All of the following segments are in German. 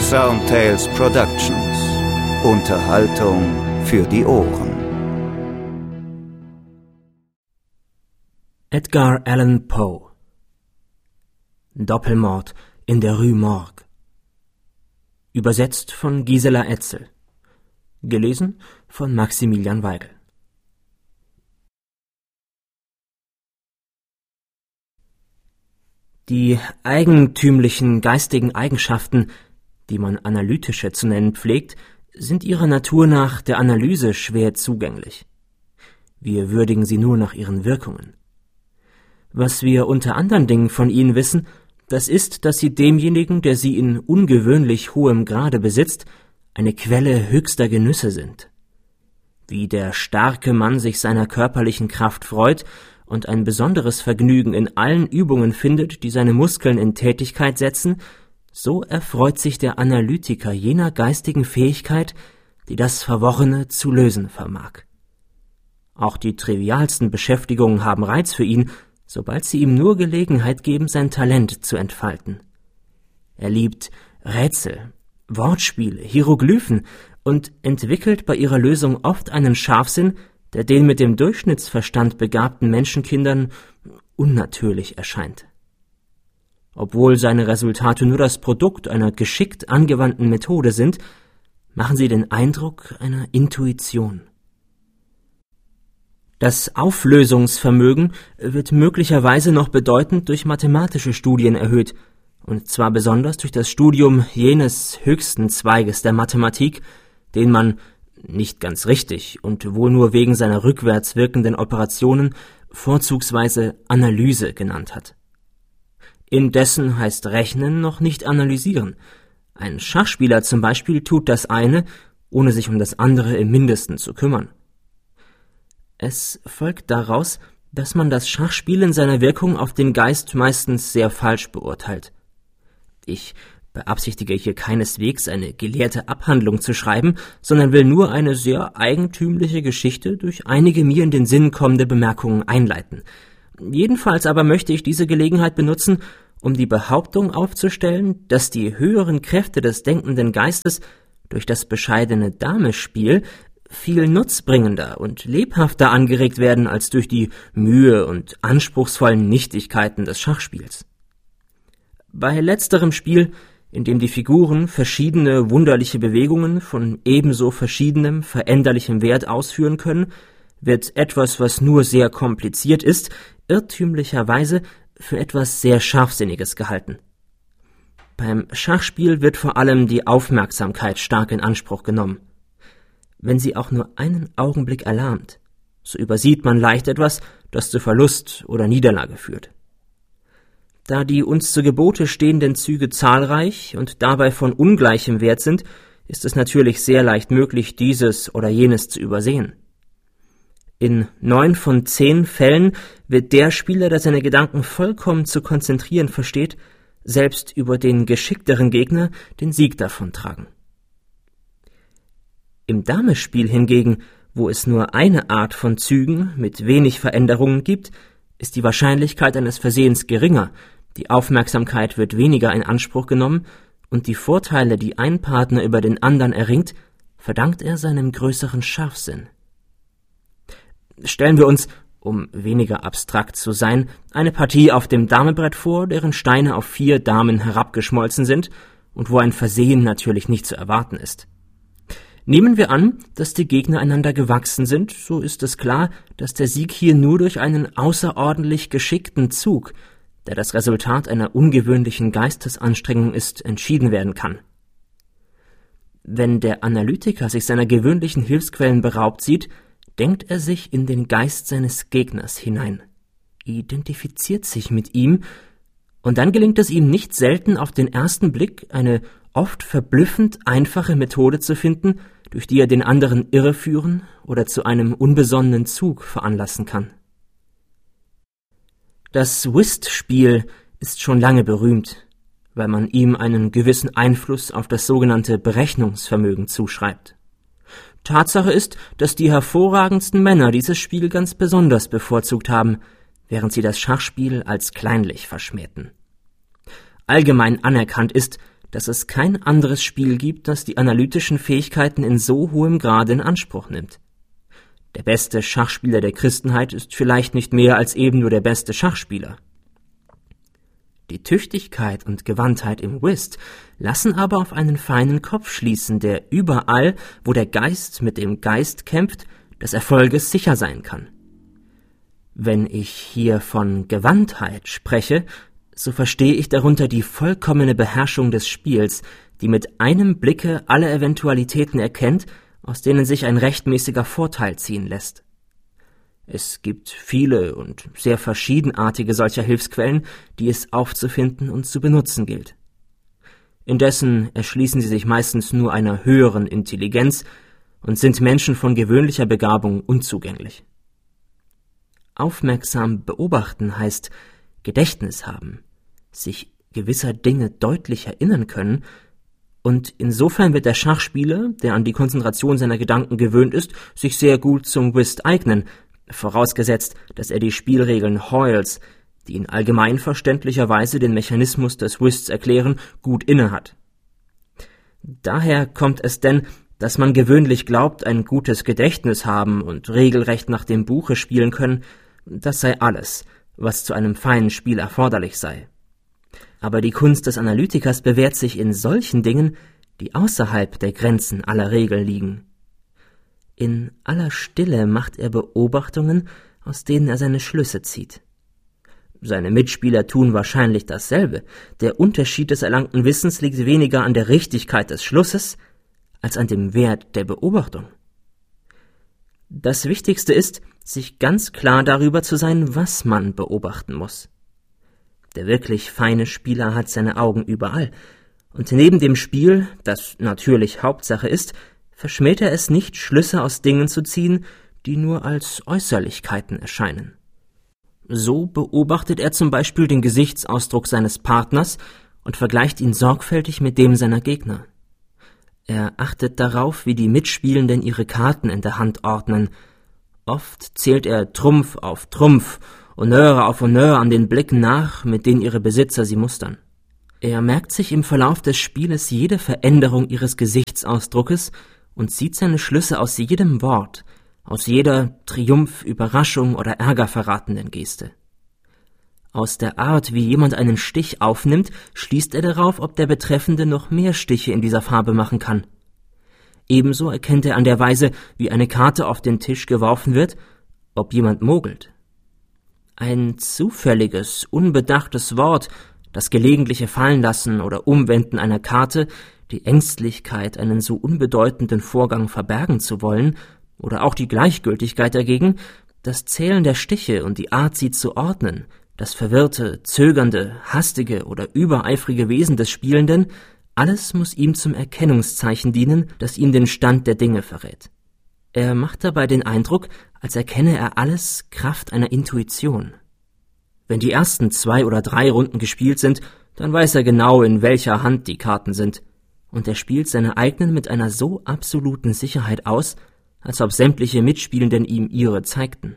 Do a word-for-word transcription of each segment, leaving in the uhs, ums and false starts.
Soundtales Productions. Unterhaltung für die Ohren. Edgar Allan Poe. Doppelmord in der Rue Morgue. Übersetzt von Gisela Etzel. Gelesen von Maximilian Weigel. Die eigentümlichen geistigen Eigenschaften, die man analytische zu nennen pflegt, sind ihrer Natur nach der Analyse schwer zugänglich. Wir würdigen sie nur nach ihren Wirkungen. Was wir unter anderen Dingen von ihnen wissen, das ist, dass sie demjenigen, der sie in ungewöhnlich hohem Grade besitzt, eine Quelle höchster Genüsse sind. Wie der starke Mann sich seiner körperlichen Kraft freut und ein besonderes Vergnügen in allen Übungen findet, die seine Muskeln in Tätigkeit setzen, so erfreut sich der Analytiker jener geistigen Fähigkeit, die das Verworrene zu lösen vermag. Auch die trivialsten Beschäftigungen haben Reiz für ihn, sobald sie ihm nur Gelegenheit geben, sein Talent zu entfalten. Er liebt Rätsel, Wortspiele, Hieroglyphen und entwickelt bei ihrer Lösung oft einen Scharfsinn, der den mit dem Durchschnittsverstand begabten Menschenkindern unnatürlich erscheint. Obwohl seine Resultate nur das Produkt einer geschickt angewandten Methode sind, machen sie den Eindruck einer Intuition. Das Auflösungsvermögen wird möglicherweise noch bedeutend durch mathematische Studien erhöht, und zwar besonders durch das Studium jenes höchsten Zweiges der Mathematik, den man, nicht ganz richtig und wohl nur wegen seiner rückwärts wirkenden Operationen, vorzugsweise Analyse genannt hat. Indessen heißt Rechnen noch nicht analysieren. Ein Schachspieler zum Beispiel tut das eine, ohne sich um das andere im Mindesten zu kümmern. Es folgt daraus, dass man das Schachspiel in seiner Wirkung auf den Geist meistens sehr falsch beurteilt. Ich beabsichtige hier keineswegs eine gelehrte Abhandlung zu schreiben, sondern will nur eine sehr eigentümliche Geschichte durch einige mir in den Sinn kommende Bemerkungen einleiten. Jedenfalls aber möchte ich diese Gelegenheit benutzen, um die Behauptung aufzustellen, dass die höheren Kräfte des denkenden Geistes durch das bescheidene Damespiel viel nutzbringender und lebhafter angeregt werden als durch die Mühe und anspruchsvollen Nichtigkeiten des Schachspiels. Bei letzterem Spiel, in dem die Figuren verschiedene wunderliche Bewegungen von ebenso verschiedenem veränderlichem Wert ausführen können, wird etwas, was nur sehr kompliziert ist, irrtümlicherweise für etwas sehr Scharfsinniges gehalten. Beim Schachspiel wird vor allem die Aufmerksamkeit stark in Anspruch genommen. Wenn sie auch nur einen Augenblick erlahmt, so übersieht man leicht etwas, das zu Verlust oder Niederlage führt. Da die uns zu Gebote stehenden Züge zahlreich und dabei von ungleichem Wert sind, ist es natürlich sehr leicht möglich, dieses oder jenes zu übersehen. In neun von zehn Fällen wird der Spieler, der seine Gedanken vollkommen zu konzentrieren versteht, selbst über den geschickteren Gegner den Sieg davontragen. Im Damespiel hingegen, wo es nur eine Art von Zügen mit wenig Veränderungen gibt, ist die Wahrscheinlichkeit eines Versehens geringer, die Aufmerksamkeit wird weniger in Anspruch genommen und die Vorteile, die ein Partner über den anderen erringt, verdankt er seinem größeren Scharfsinn. Stellen wir uns, um weniger abstrakt zu sein, eine Partie auf dem Damebrett vor, deren Steine auf vier Damen herabgeschmolzen sind und wo ein Versehen natürlich nicht zu erwarten ist. Nehmen wir an, dass die Gegner einander gewachsen sind, so ist es klar, dass der Sieg hier nur durch einen außerordentlich geschickten Zug, der das Resultat einer ungewöhnlichen Geistesanstrengung ist, entschieden werden kann. Wenn der Analytiker sich seiner gewöhnlichen Hilfsquellen beraubt sieht, denkt er sich in den Geist seines Gegners hinein, identifiziert sich mit ihm, und dann gelingt es ihm nicht selten auf den ersten Blick eine oft verblüffend einfache Methode zu finden, durch die er den anderen irreführen oder zu einem unbesonnenen Zug veranlassen kann. Das Whist-Spiel ist schon lange berühmt, weil man ihm einen gewissen Einfluss auf das sogenannte Berechnungsvermögen zuschreibt. Tatsache ist, dass die hervorragendsten Männer dieses Spiel ganz besonders bevorzugt haben, während sie das Schachspiel als kleinlich verschmähten. Allgemein anerkannt ist, dass es kein anderes Spiel gibt, das die analytischen Fähigkeiten in so hohem Grade in Anspruch nimmt. Der beste Schachspieler der Christenheit ist vielleicht nicht mehr als eben nur der beste Schachspieler. Die Tüchtigkeit und Gewandtheit im Whist lassen aber auf einen feinen Kopf schließen, der überall, wo der Geist mit dem Geist kämpft, des Erfolges sicher sein kann. Wenn ich hier von Gewandtheit spreche, so verstehe ich darunter die vollkommene Beherrschung des Spiels, die mit einem Blicke alle Eventualitäten erkennt, aus denen sich ein rechtmäßiger Vorteil ziehen lässt. Es gibt viele und sehr verschiedenartige solcher Hilfsquellen, die es aufzufinden und zu benutzen gilt. Indessen erschließen sie sich meistens nur einer höheren Intelligenz und sind Menschen von gewöhnlicher Begabung unzugänglich. Aufmerksam beobachten heißt Gedächtnis haben, sich gewisser Dinge deutlich erinnern können, und insofern wird der Schachspieler, der an die Konzentration seiner Gedanken gewöhnt ist, sich sehr gut zum Whist eignen, vorausgesetzt, dass er die Spielregeln Hoyles, die in allgemein verständlicher Weise den Mechanismus des Whists erklären, gut innehat. Daher kommt es denn, dass man gewöhnlich glaubt, ein gutes Gedächtnis haben und regelrecht nach dem Buche spielen können, das sei alles, was zu einem feinen Spiel erforderlich sei. Aber die Kunst des Analytikers bewährt sich in solchen Dingen, die außerhalb der Grenzen aller Regeln liegen. In aller Stille macht er Beobachtungen, aus denen er seine Schlüsse zieht. Seine Mitspieler tun wahrscheinlich dasselbe. Der Unterschied des erlangten Wissens liegt weniger an der Richtigkeit des Schlusses, als an dem Wert der Beobachtung. Das Wichtigste ist, sich ganz klar darüber zu sein, was man beobachten muss. Der wirklich feine Spieler hat seine Augen überall, und neben dem Spiel, das natürlich Hauptsache ist, verschmäht er es nicht, Schlüsse aus Dingen zu ziehen, die nur als Äußerlichkeiten erscheinen. So beobachtet er zum Beispiel den Gesichtsausdruck seines Partners und vergleicht ihn sorgfältig mit dem seiner Gegner. Er achtet darauf, wie die Mitspielenden ihre Karten in der Hand ordnen. Oft zählt er Trumpf auf Trumpf, Honneur auf Honneur an den Blicken nach, mit denen ihre Besitzer sie mustern. Er merkt sich im Verlauf des Spieles jede Veränderung ihres Gesichtsausdruckes und zieht seine Schlüsse aus jedem Wort, aus jeder Triumph, Überraschung oder Ärger verratenden Geste. Aus der Art, wie jemand einen Stich aufnimmt, schließt er darauf, ob der Betreffende noch mehr Stiche in dieser Farbe machen kann. Ebenso erkennt er an der Weise, wie eine Karte auf den Tisch geworfen wird, ob jemand mogelt. Ein zufälliges, unbedachtes Wort, das gelegentliche Fallenlassen oder Umwenden einer Karte, die Ängstlichkeit, einen so unbedeutenden Vorgang verbergen zu wollen, oder auch die Gleichgültigkeit dagegen, das Zählen der Stiche und die Art, sie zu ordnen, das verwirrte, zögernde, hastige oder übereifrige Wesen des Spielenden, alles muss ihm zum Erkennungszeichen dienen, das ihm den Stand der Dinge verrät. Er macht dabei den Eindruck, als erkenne er alles Kraft einer Intuition. Wenn die ersten zwei oder drei Runden gespielt sind, dann weiß er genau, in welcher Hand die Karten sind, und er spielt seine eigenen mit einer so absoluten Sicherheit aus, als ob sämtliche Mitspielenden ihm ihre zeigten.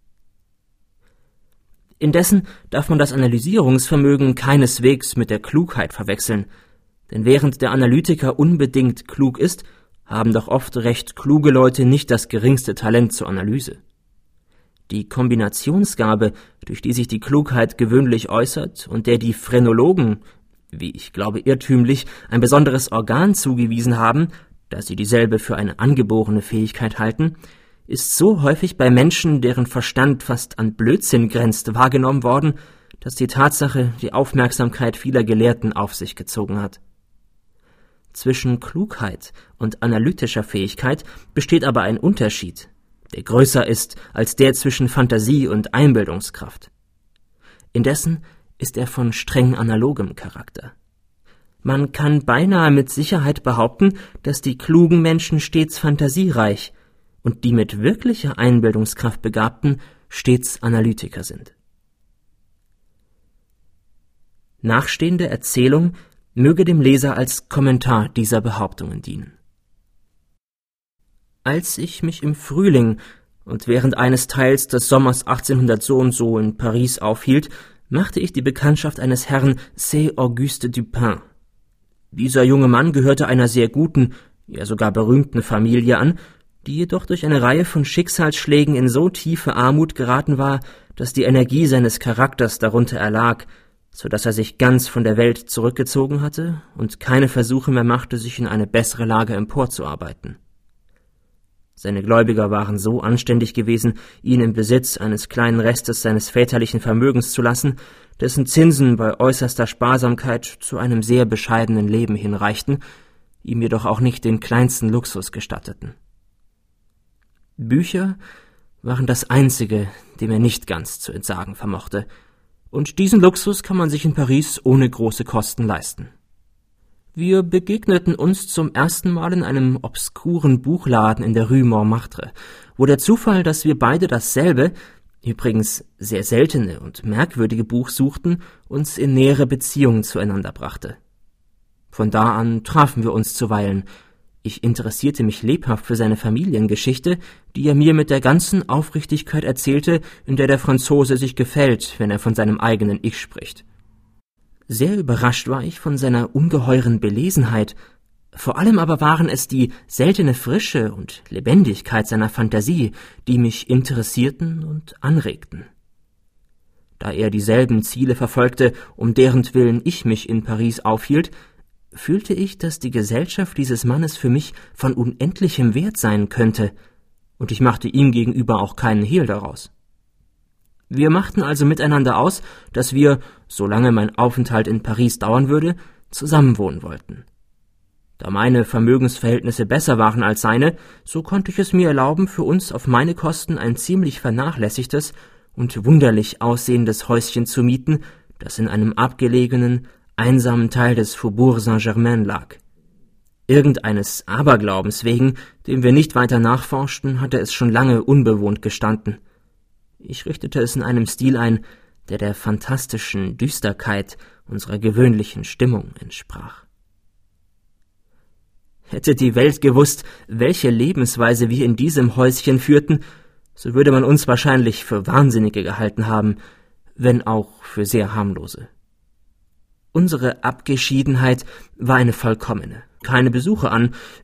Indessen darf man das Analysierungsvermögen keineswegs mit der Klugheit verwechseln, denn während der Analytiker unbedingt klug ist, haben doch oft recht kluge Leute nicht das geringste Talent zur Analyse. Die Kombinationsgabe, durch die sich die Klugheit gewöhnlich äußert und der die Phrenologen, wie ich glaube irrtümlich, ein besonderes Organ zugewiesen haben, da sie dieselbe für eine angeborene Fähigkeit halten, ist so häufig bei Menschen, deren Verstand fast an Blödsinn grenzt, wahrgenommen worden, dass die Tatsache die Aufmerksamkeit vieler Gelehrten auf sich gezogen hat. Zwischen Klugheit und analytischer Fähigkeit besteht aber ein Unterschied, der größer ist als der zwischen Fantasie und Einbildungskraft. Indessen ist er von streng analogem Charakter. Man kann beinahe mit Sicherheit behaupten, dass die klugen Menschen stets fantasiereich und die mit wirklicher Einbildungskraft Begabten stets Analytiker sind. Nachstehende Erzählung möge dem Leser als Kommentar dieser Behauptungen dienen. Als ich mich im Frühling und während eines Teils des Sommers achtzehnhundert so und so in Paris aufhielt, machte ich die Bekanntschaft eines Herrn C. Auguste Dupin. Dieser junge Mann gehörte einer sehr guten, ja sogar berühmten Familie an, die jedoch durch eine Reihe von Schicksalsschlägen in so tiefe Armut geraten war, dass die Energie seines Charakters darunter erlag, so dass er sich ganz von der Welt zurückgezogen hatte und keine Versuche mehr machte, sich in eine bessere Lage emporzuarbeiten. Seine Gläubiger waren so anständig gewesen, ihn im Besitz eines kleinen Restes seines väterlichen Vermögens zu lassen, dessen Zinsen bei äußerster Sparsamkeit zu einem sehr bescheidenen Leben hinreichten, ihm jedoch auch nicht den kleinsten Luxus gestatteten. Bücher waren das Einzige, dem er nicht ganz zu entsagen vermochte, und diesen Luxus kann man sich in Paris ohne große Kosten leisten. Wir begegneten uns zum ersten Mal in einem obskuren Buchladen in der Rue Montmartre, wo der Zufall, dass wir beide dasselbe, übrigens sehr seltene und merkwürdige Buch suchten, uns in nähere Beziehungen zueinander brachte. Von da an trafen wir uns zuweilen. Ich interessierte mich lebhaft für seine Familiengeschichte, die er mir mit der ganzen Aufrichtigkeit erzählte, in der der Franzose sich gefällt, wenn er von seinem eigenen Ich spricht. Sehr überrascht war ich von seiner ungeheuren Belesenheit, vor allem aber waren es die seltene Frische und Lebendigkeit seiner Fantasie, die mich interessierten und anregten. Da er dieselben Ziele verfolgte, um derentwillen ich mich in Paris aufhielt, fühlte ich, dass die Gesellschaft dieses Mannes für mich von unendlichem Wert sein könnte, und ich machte ihm gegenüber auch keinen Hehl daraus. Wir machten also miteinander aus, dass wir, solange mein Aufenthalt in Paris dauern würde, zusammenwohnen wollten. Da meine Vermögensverhältnisse besser waren als seine, so konnte ich es mir erlauben, für uns auf meine Kosten ein ziemlich vernachlässigtes und wunderlich aussehendes Häuschen zu mieten, das in einem abgelegenen, einsamen Teil des Faubourg Saint-Germain lag. Irgendeines Aberglaubens wegen, dem wir nicht weiter nachforschten, hatte es schon lange unbewohnt gestanden. Ich richtete es in einem Stil ein, der der fantastischen Düsterkeit unserer gewöhnlichen Stimmung entsprach. Hätte die Welt gewusst, welche Lebensweise wir in diesem Häuschen führten, so würde man uns wahrscheinlich für Wahnsinnige gehalten haben, wenn auch für sehr harmlose. Unsere Abgeschiedenheit war eine vollkommene. Keine Besuche an,